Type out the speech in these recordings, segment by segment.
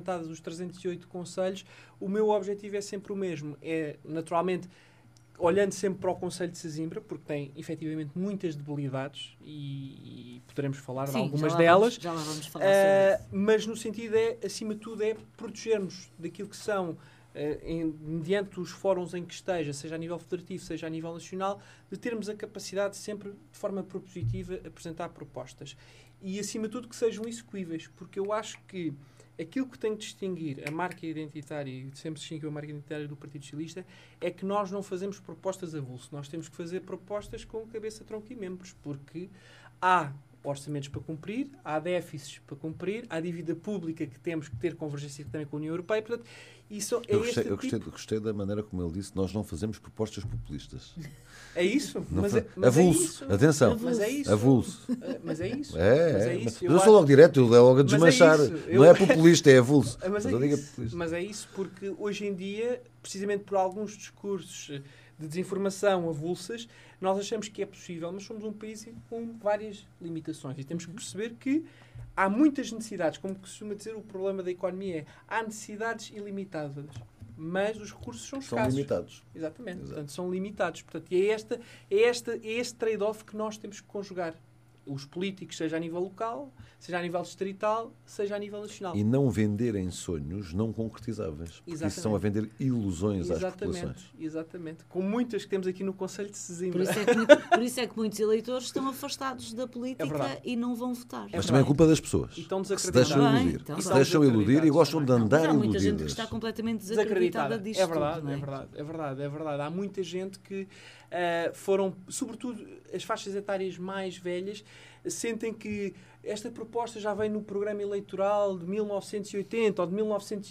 representadas os 308 concelhos, o meu objetivo é sempre o mesmo. É, naturalmente, olhando sempre para o Concelho de Sesimbra, porque tem, efetivamente, muitas debilidades e poderemos falar de algumas delas. Já lá vamos falar sobre isso. Mas no sentido acima de tudo, é protegermos daquilo que são, mediante os fóruns em que esteja, seja a nível federativo, seja a nível nacional, de termos a capacidade de sempre, de forma propositiva, apresentar propostas. E, acima de tudo, que sejam execuíveis, porque eu acho que aquilo que tem de distinguir a marca identitária, e sempre distinguiu a marca identitária do Partido Socialista, é que nós não fazemos propostas avulso. Nós temos que fazer propostas com cabeça, tronco e membros, porque há orçamentos para cumprir, há déficits para cumprir, há dívida pública que temos que ter convergência também com a União Europeia. Portanto, isso eu gostei da maneira como ele disse, nós não fazemos propostas populistas. É isso? Mas é avulso. isso. Atenção. Mas é isso. Avulso. Mas é isso. Mas isso. eu sou logo direto, eu é logo a desmanchar. Não é populista, é avulso. Mas é isso, porque hoje em dia, precisamente por alguns discursos de desinformação avulsas, nós achamos que é possível, mas somos um país com várias limitações e temos que perceber que há muitas necessidades. Como costuma dizer, o problema da economia é há necessidades ilimitadas, mas os recursos são escassos. São limitados. Exatamente. Portanto, são limitados. Portanto, é este trade-off que nós temos que conjugar. Os políticos, seja a nível local, seja a nível distrital, seja a nível nacional. E não venderem sonhos não concretizáveis. Porque isso são a vender ilusões às populações. Exatamente. Com muitas que temos aqui no Concelho de Sesimbra. Por isso é que muitos eleitores estão afastados da política e não vão votar. Mas também é culpa das pessoas. Que se deixam iludir. Se deixam iludir e gostam de andar iludidas. Há muita gente que está completamente desacreditada disto. É verdade. Há muita gente que foram, sobretudo as faixas etárias mais velhas, sentem que esta proposta já vem no programa eleitoral de 1980 ou de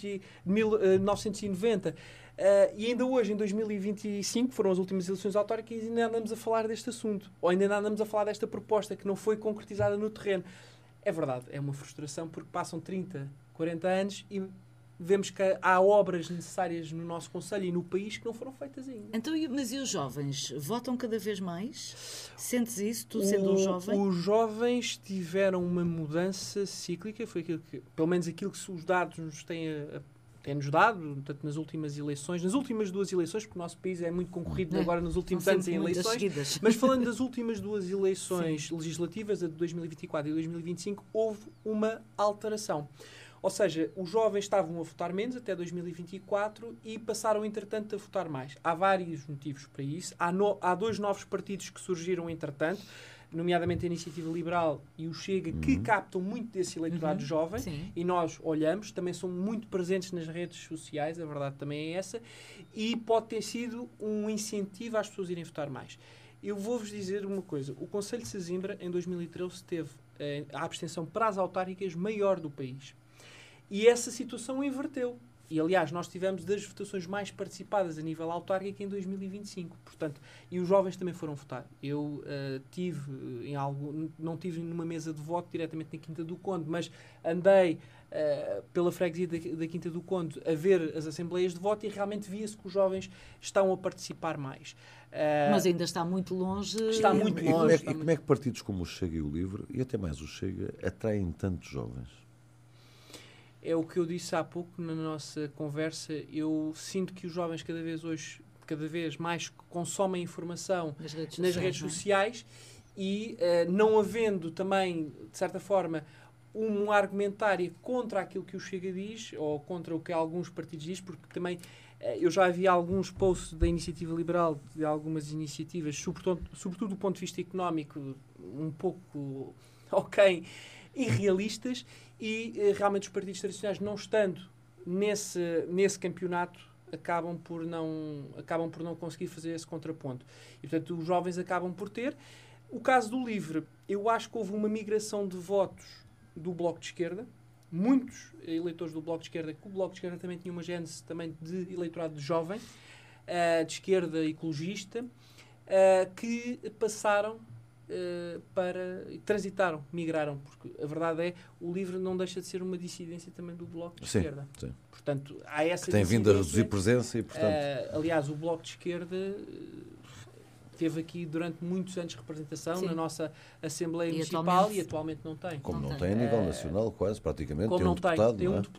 1990 e ainda hoje, em 2025, foram as últimas eleições autárquicas e ainda andamos a falar deste assunto, ou ainda andamos a falar desta proposta que não foi concretizada no terreno. É verdade, é uma frustração porque passam 30, 40 anos e vemos que há obras necessárias no nosso concelho e no país que não foram feitas ainda. Então, mas e os jovens? Votam cada vez mais? Sentes isso, tu sendo um jovem? Os jovens tiveram uma mudança cíclica, foi aquilo que, pelo menos aquilo que os dados nos têm-nos dado, portanto, nas últimas eleições, nas últimas 2 eleições, porque o nosso país é muito concorrido agora nos últimos anos em eleições, mas falando das últimas 2 eleições legislativas, a de 2024 e 2025, houve uma alteração. Ou seja, os jovens estavam a votar menos até 2024 e passaram, entretanto, a votar mais. Há vários motivos para isso. Há 2 novos partidos que surgiram, entretanto, nomeadamente a Iniciativa Liberal e o Chega, que captam muito desse eleitorado jovem. Sim. E nós olhamos, também são muito presentes nas redes sociais, a verdade também é essa, e pode ter sido um incentivo às pessoas irem votar mais. Eu vou-vos dizer uma coisa. O Concelho de Sesimbra, em 2013, teve a abstenção para as autárquicas maior do país. E essa situação inverteu. E, aliás, nós tivemos das votações mais participadas a nível autárquico em 2025. Portanto, e os jovens também foram votar. Eu não tive numa mesa de voto diretamente na Quinta do Conde, mas andei pela freguesia da Quinta do Conde a ver as assembleias de voto e realmente via-se que os jovens estão a participar mais. Mas ainda está muito longe. Está muito longe. E como é que partidos como o Chega e o Livre, e até mais o Chega, atraem tantos jovens? É o que eu disse há pouco na nossa conversa. Eu sinto que os jovens cada vez mais consomem informação nas redes sociais e não havendo também, de certa forma, um argumentário contra aquilo que o Chega diz ou contra o que alguns partidos dizem, porque também eu já vi alguns posts da Iniciativa Liberal, de algumas iniciativas, sobretudo do ponto de vista económico, um pouco irrealistas, e realmente os partidos tradicionais, não estando nesse campeonato, acabam por não conseguir fazer esse contraponto. E, portanto, os jovens acabam por ter. O caso do Livre, eu acho que houve uma migração de votos do Bloco de Esquerda. Muitos eleitores do Bloco de Esquerda, que o Bloco de Esquerda também tinha uma gênese também de eleitorado de jovem, de esquerda ecologista, que passaram transitaram, migraram, porque a verdade é o Livre não deixa de ser uma dissidência também do Bloco de Esquerda. Sim. Portanto, há essa que tem vindo a reduzir presença e, portanto... aliás, o Bloco de Esquerda teve aqui durante muitos anos representação na nossa Assembleia Municipal e atualmente não tem. Como não tem a nível nacional, quase, praticamente. Como tem um deputado, tem um deputado.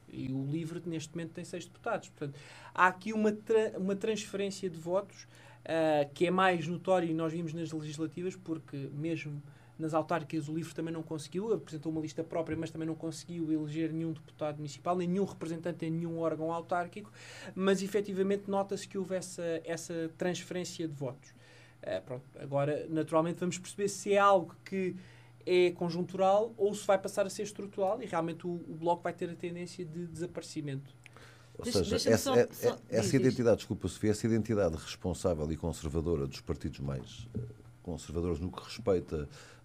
E o LIVRE, neste momento, tem 6 deputados. Portanto, há aqui uma transferência de votos que é mais notória, e nós vimos nas legislativas, porque mesmo nas autárquicas o LIVRE também não conseguiu, apresentou uma lista própria, mas também não conseguiu eleger nenhum deputado municipal, nem nenhum representante em nenhum órgão autárquico, mas efetivamente nota-se que houve essa transferência de votos. Pronto, agora, naturalmente, vamos perceber se é algo que é conjuntural ou se vai passar a ser estrutural e realmente o Bloco vai ter a tendência de desaparecimento. Ou seja, essa identidade, desculpa, Sofia, essa identidade responsável e conservadora dos partidos mais conservadores no que respeita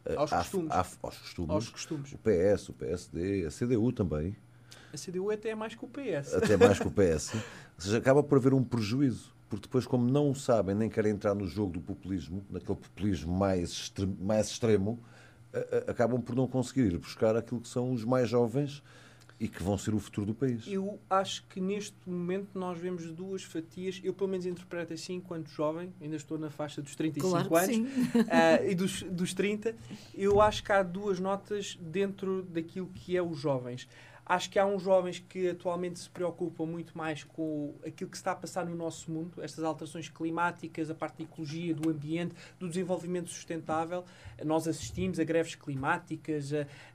aos costumes, o PS, o PSD, a CDU também. A CDU até é mais que o PS. Até mais que o PS. Ou seja, acaba por haver um prejuízo. Porque depois, como não sabem nem querem entrar no jogo do populismo, naquele populismo mais extremo, acabam por não conseguir ir buscar aquilo que são os mais jovens e que vão ser o futuro do país. Eu acho que neste momento nós vemos 2 fatias, eu pelo menos interpreto assim enquanto jovem, ainda estou na faixa dos 35 anos e dos 30, eu acho que há 2 notas dentro daquilo que é os jovens. Acho que há uns jovens que atualmente se preocupam muito mais com aquilo que se está a passar no nosso mundo, estas alterações climáticas, a parte da ecologia, do ambiente, do desenvolvimento sustentável. Nós assistimos a greves climáticas,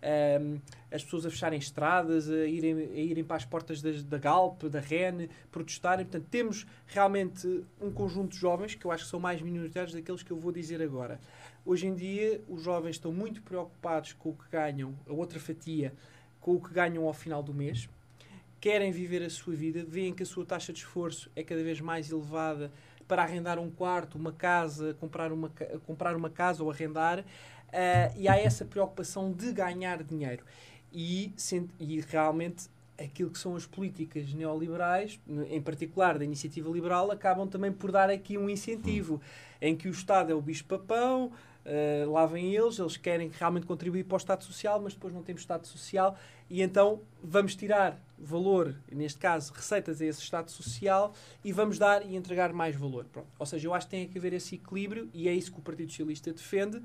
as pessoas a fecharem estradas, a irem para as portas da Galp, da REN, protestarem. Portanto, temos realmente um conjunto de jovens, que eu acho que são mais minoritários daqueles que eu vou dizer agora. Hoje em dia, os jovens estão muito preocupados com o que ganham, a outra fatia, com o que ganham ao final do mês, querem viver a sua vida, veem que a sua taxa de esforço é cada vez mais elevada para arrendar um quarto, uma casa, comprar uma casa ou arrendar, e há essa preocupação de ganhar dinheiro. E realmente aquilo que são as políticas neoliberais, em particular da iniciativa liberal, acabam também por dar aqui um incentivo, em que o Estado é o bicho-papão, lá vêm eles querem realmente contribuir para o Estado Social, mas depois não temos Estado Social e então vamos tirar valor, neste caso receitas a esse Estado Social e vamos dar e entregar mais valor. Pronto. Ou seja, eu acho que tem que haver esse equilíbrio e é isso que o Partido Socialista defende,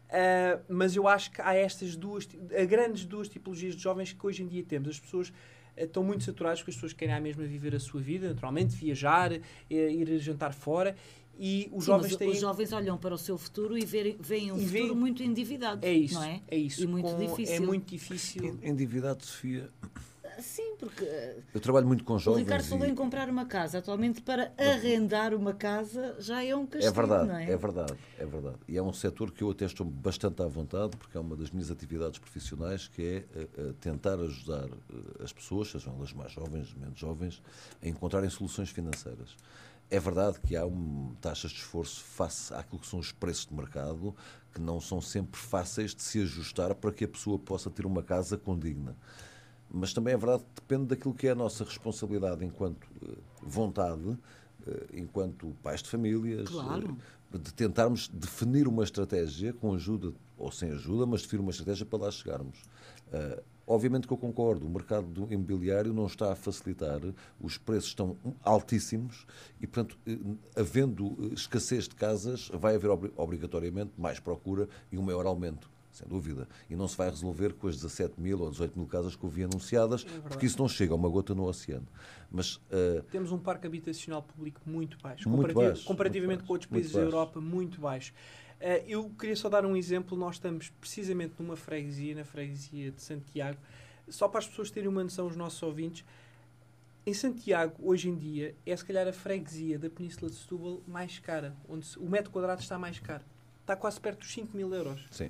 mas eu acho que há grandes 2 tipologias de jovens que hoje em dia temos. As pessoas estão muito saturadas porque as pessoas querem mesmo viver a sua vida, naturalmente, viajar, ir jantar fora. E os jovens olham para o seu futuro e veem um futuro muito endividado. É isso, não é? É isso. E muito difícil. É muito difícil. Endividado, Sofia. Sim, porque eu trabalho muito com jovens. O Ricardo falou em comprar uma casa. Atualmente, para arrendar uma casa já é um castigo, não é? É verdade. E é um setor que eu até estou bastante à vontade, porque é uma das minhas atividades profissionais, que é tentar ajudar as pessoas, sejam elas mais jovens, menos jovens, a encontrarem soluções financeiras. É verdade que há taxas de esforço face àquilo que são os preços de mercado, que não são sempre fáceis de se ajustar para que a pessoa possa ter uma casa condigna. Mas também é verdade que depende daquilo que é a nossa responsabilidade enquanto vontade, enquanto pais de famílias, claro. De tentarmos definir uma estratégia, com ajuda ou sem ajuda, mas definir uma estratégia para lá chegarmos. Obviamente que eu concordo, o mercado do imobiliário não está a facilitar, os preços estão altíssimos e, portanto, havendo escassez de casas, vai haver obrigatoriamente mais procura e um maior aumento, sem dúvida. E não se vai resolver com as 17 mil ou 18 mil casas que eu vi anunciadas, porque isso não chega a uma gota no oceano. Mas, temos um parque habitacional público muito baixo, comparativamente com outros países da Europa, muito baixo. Eu queria só dar um exemplo. Nós estamos precisamente numa freguesia, na freguesia de Santiago, só para as pessoas terem uma noção, os nossos ouvintes. Em Santiago, hoje em dia, é se calhar a freguesia da Península de Setúbal mais cara, onde o metro quadrado está mais caro. Está quase perto dos 5 mil euros. Sim.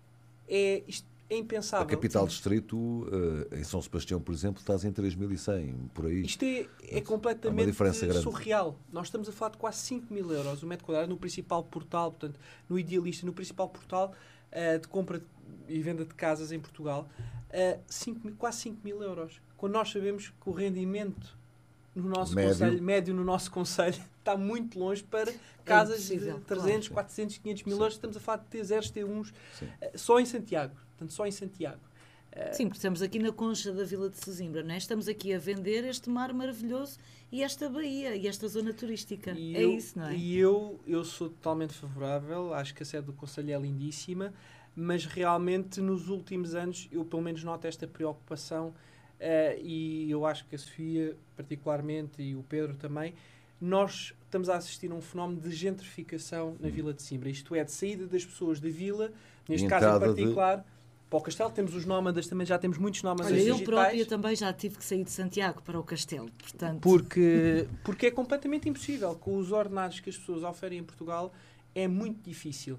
Isto é impensável. A capital distrito, em São Sebastião, por exemplo, está em 3.100, por aí. Isto é completamente surreal. Nós estamos a falar de quase 5 mil euros o metro quadrado no principal portal, portanto, no Idealista, no principal portal de compra e venda de casas em Portugal, quase 5 mil euros. Quando nós sabemos que o rendimento no nosso concelho, médio no nosso concelho, está muito longe para casas de 300, 400, 500 mil euros. Estamos a falar de T0s, T1s, só em Santiago. Portanto, só em Santiago. Sim, porque estamos aqui na concha da Vila de Sesimbra, não é? Estamos aqui a vender este mar maravilhoso e esta baía e esta zona turística. Isso, não é? E eu sou totalmente favorável, acho que a sede do concelho é lindíssima, mas realmente nos últimos anos eu pelo menos noto esta preocupação e eu acho que a Sofia, particularmente, e o Pedro também, nós estamos a assistir a um fenómeno de gentrificação na Vila de Simbra. Isto é, de saída das pessoas da Vila, neste caso em particular, para o Castelo. Temos os nómadas, também já temos muitos nómadas digitais. Eu própria também já tive que sair de Santiago para o Castelo, portanto... Porque é completamente impossível. Com os ordenados que as pessoas oferem em Portugal, é muito difícil.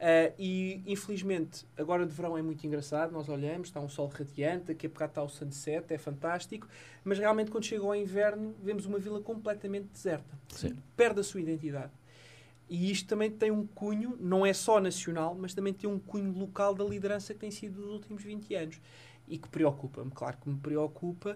E, infelizmente, agora de verão é muito engraçado, nós olhamos, está um sol radiante, daqui a bocado está o sunset, é fantástico, mas realmente quando chega ao inverno, vemos uma vila completamente deserta. Sim. Perde a sua identidade. E isto também tem um cunho, não é só nacional, mas também tem um cunho local da liderança que tem sido dos últimos 20 anos. E que preocupa-me, claro que me preocupa,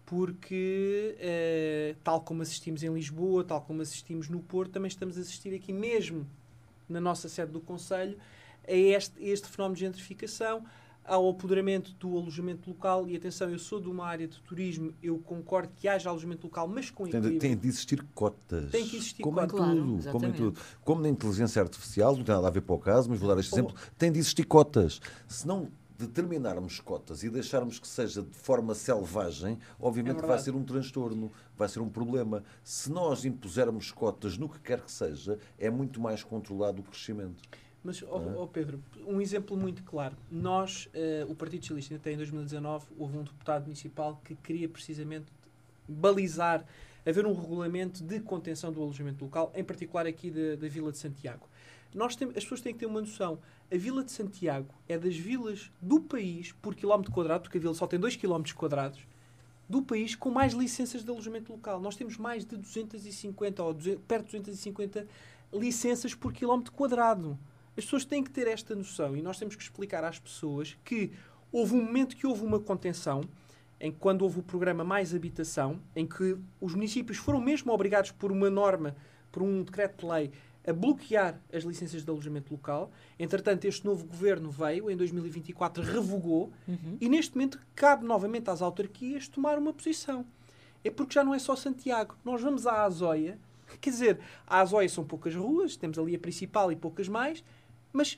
porque, tal como assistimos em Lisboa, tal como assistimos no Porto, também estamos a assistir aqui mesmo na nossa sede do Conselho, a este fenómeno de gentrificação, ao apoderamento do alojamento local. E atenção, eu sou de uma área de turismo, eu concordo que haja alojamento local, mas com equilíbrio. Tem de existir cotas. Tem que existir como cotas. Como em tudo. Como na inteligência artificial, não tem nada a ver para o caso, mas vou dar este exemplo, tem de existir cotas. Se não determinarmos cotas e deixarmos que seja de forma selvagem, obviamente vai ser um transtorno, vai ser um problema. Se nós impusermos cotas no que quer que seja, é muito mais controlado o crescimento. Mas, Pedro, um exemplo muito claro. Nós, o Partido Socialista, até em 2019, houve um deputado municipal que queria precisamente balizar, haver um regulamento de contenção do alojamento local, em particular aqui da Vila de Santiago. As pessoas têm que ter uma noção. A Vila de Santiago é das vilas do país, por quilómetro quadrado, porque a vila só tem 2 km quadrados, do país com mais licenças de alojamento local. Nós temos mais de 250, ou perto de 250 licenças por quilómetro quadrado. As pessoas têm que ter esta noção e nós temos que explicar às pessoas que houve um momento que houve uma contenção, em que quando houve o programa Mais Habitação, em que os municípios foram mesmo obrigados por uma norma, por um decreto de lei, a bloquear as licenças de alojamento local. Entretanto, este novo governo veio, em 2024, revogou, e neste momento cabe novamente às autarquias tomar uma posição. É porque já não é só Santiago. Nós vamos à Azóia, quer dizer, a Azóia são poucas ruas, temos ali a principal e poucas mais, mas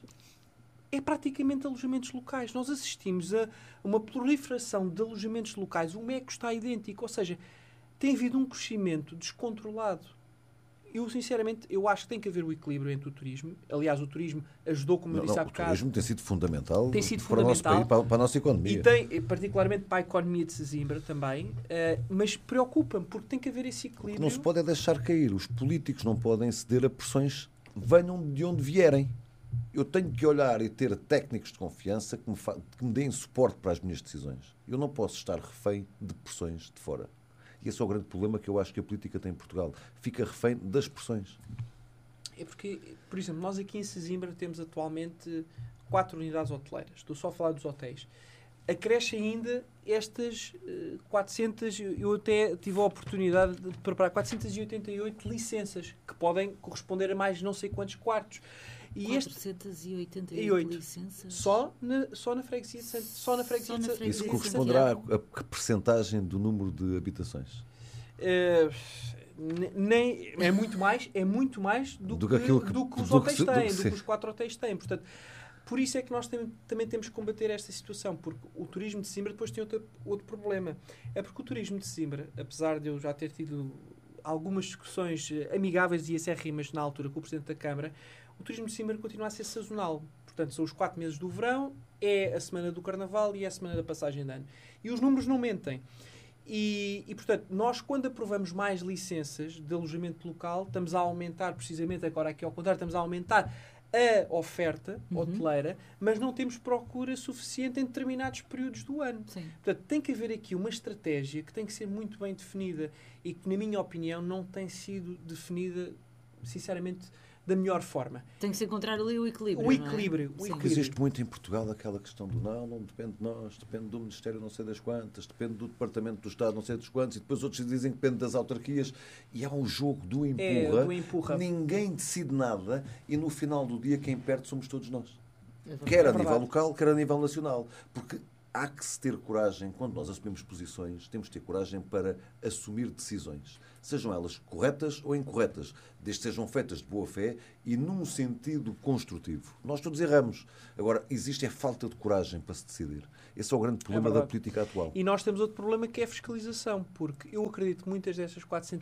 é praticamente alojamentos locais. Nós assistimos a uma proliferação de alojamentos locais. O MEC está idêntico, ou seja, tem havido um crescimento descontrolado. Eu, sinceramente, acho que tem que haver o equilíbrio entre o turismo. Aliás, o turismo ajudou, como eu disse há bocado. O turismo tem sido fundamental, para o nosso país, para a nossa economia. E tem, particularmente para a economia de Sesimbra também, mas preocupa-me, porque tem que haver esse equilíbrio. Não se pode deixar cair. Os políticos não podem ceder a pressões, venham de onde vierem. Eu tenho que olhar e ter técnicos de confiança que me deem suporte para as minhas decisões. Eu não posso estar refém de pressões de fora. E esse é o grande problema que eu acho que a política tem em Portugal. Fica refém das pressões. É porque, por exemplo, nós aqui em Sesimbra temos atualmente 4 unidades hoteleiras. Estou só a falar dos hotéis. Acresce ainda estas 400, eu até tive a oportunidade de preparar 488 licenças, que podem corresponder a mais não sei quantos quartos. E 488 licenças? Só na freguesia de Só na freguesia de Santiago. Isso corresponderá a que percentagem do número de habitações? É muito mais do que os hotéis têm, do que os 4 hotéis têm. Portanto, por isso é que nós também temos que combater esta situação, porque o turismo de Sesimbra depois tem outro problema. É porque o turismo de Sesimbra, apesar de eu já ter tido algumas discussões amigáveis e acérrimas na altura com o Presidente da Câmara, o turismo de Sesimbra continua a ser sazonal. Portanto, são os 4 meses do verão, é a semana do Carnaval e é a semana da passagem de ano. E os números não mentem. E, portanto, nós, quando aprovamos mais licenças de alojamento local, estamos a aumentar, precisamente agora aqui ao contrário, estamos a aumentar a oferta hoteleira, mas não temos procura suficiente em determinados períodos do ano. Sim. Portanto, tem que haver aqui uma estratégia que tem que ser muito bem definida e que, na minha opinião, não tem sido definida, sinceramente, da melhor forma. Tem que se encontrar ali o equilíbrio. O equilíbrio. Existe muito em Portugal aquela questão do não depende de nós, depende do Ministério não sei das quantas, depende do Departamento do Estado não sei dos quantos, e depois outros dizem que depende das autarquias, e há um jogo do empurra. Ninguém decide nada e no final do dia quem perde somos todos nós. Quer a nível local, quer a nível nacional. Porque há que se ter coragem, quando nós assumimos posições, temos que ter coragem para assumir decisões, sejam elas corretas ou incorretas, desde que sejam feitas de boa fé e num sentido construtivo. Nós todos erramos. Agora, existe a falta de coragem para se decidir. Esse é o grande problema da política atual. E nós temos outro problema, que é a fiscalização, porque eu acredito que muitas dessas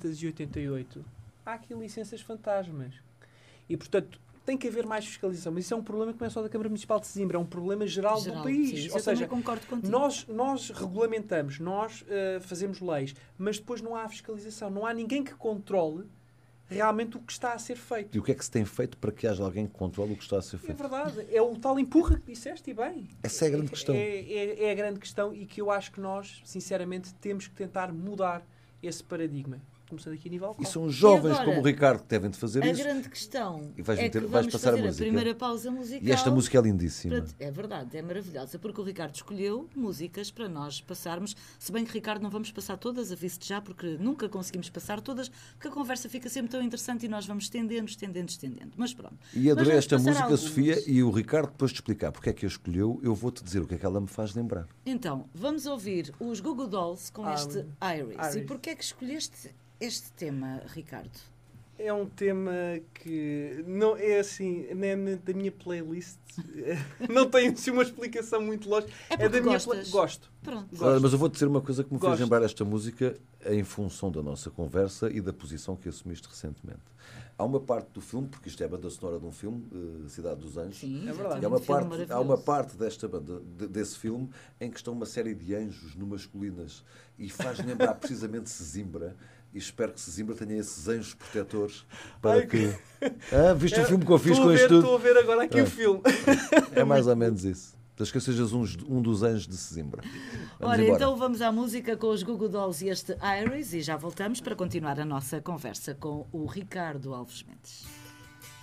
488 há aqui licenças fantasmas. E, portanto, tem que haver mais fiscalização. Mas isso é um problema que não é só da Câmara Municipal de Sesimbra, é um problema geral do país. Sim, ou seja, concordo contigo. nós regulamentamos, nós fazemos leis, mas depois não há fiscalização. Não há ninguém que controle realmente o que está a ser feito. E o que é que se tem feito para que haja alguém que controle o que está a ser feito? É verdade. É o tal empurra que disseste, e bem. Essa é a grande questão. É a grande questão, e que eu acho que nós, sinceramente, temos que tentar mudar esse paradigma. Começando aqui a nível local. E são jovens agora, como o Ricardo que devem de fazer isso. A grande questão e vais é que vais vamos passar fazer a música. primeira pausa musical. E esta música é lindíssima. É verdade, é maravilhosa, porque o Ricardo escolheu músicas para nós passarmos, se bem que, Ricardo, não vamos passar todas, aviso-te já, porque nunca conseguimos passar todas, porque a conversa fica sempre tão interessante e nós vamos estendendo. Mas pronto. E adorei esta música, algumas. Sofia, e o Ricardo, depois de explicar porque é que a escolheu, eu vou-te dizer o que é que ela me faz lembrar. Então, vamos ouvir os Goo Goo Dolls com este Iris. E porquê é que escolheste este tema, Ricardo? É um tema que não é assim, não é da minha playlist. Não tem assim uma explicação muito lógica. É da minha Gosto. Pronto. Mas eu vou-te dizer uma coisa que me fez lembrar esta música em função da nossa conversa e da posição que assumiste recentemente. Há uma parte do filme, porque isto é a banda sonora de um filme, Cidade dos Anjos. Sim, é verdade. E há uma parte desta banda, desse filme, em que estão uma série de anjos no masculinas e faz lembrar precisamente Sesimbra. E espero que Sesimbra tenha esses anjos protetores para que... viste o filme que eu fiz com isto tudo? Estou a ver agora aqui o filme. É mais ou menos isso. Desde que sejas um dos anjos de Sesimbra. Ora, então vamos à música com os Goo Goo Dolls e este Iris, e já voltamos para continuar a nossa conversa com o Ricardo Alves Mendes.